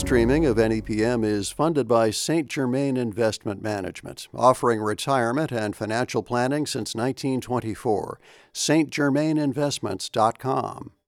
streaming of NEPM is funded by St. Germain Investment Management, offering retirement and financial planning since 1924. stgermaininvestments.com.